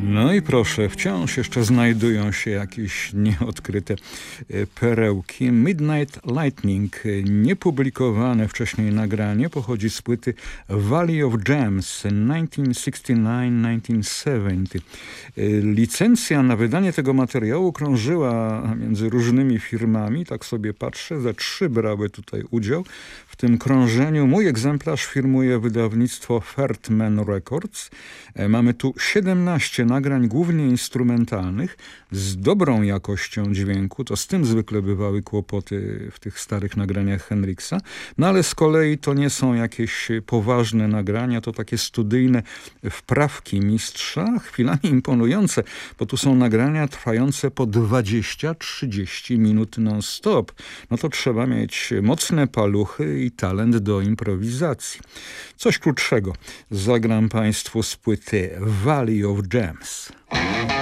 No i proszę, wciąż jeszcze znajdują się jakieś nieodkryte perełki. Midnight Lightning, niepublikowane wcześniej nagranie, pochodzi z płyty Valley of Gems 1969-1970. Licencja na wydanie tego materiału krążyła między różnymi firmami, tak sobie patrzę, ze 3 brały tutaj udział w tym krążeniu. Mój egzemplarz firmuje wydawnictwo Fairtman Records. Mamy tu 17 nagrań głównie instrumentalnych z dobrą jakością dźwięku. To z tym zwykle bywały kłopoty w tych starych nagraniach Hendrixa. No ale z kolei to nie są jakieś poważne nagrania, to takie studyjne wprawki mistrza, chwilami imponujące, bo tu są nagrania trwające po 20-30 minut non-stop. No to trzeba mieć mocne paluchy i talent do improwizacji. Coś krótszego zagram Państwu z płyty Valley of Gems.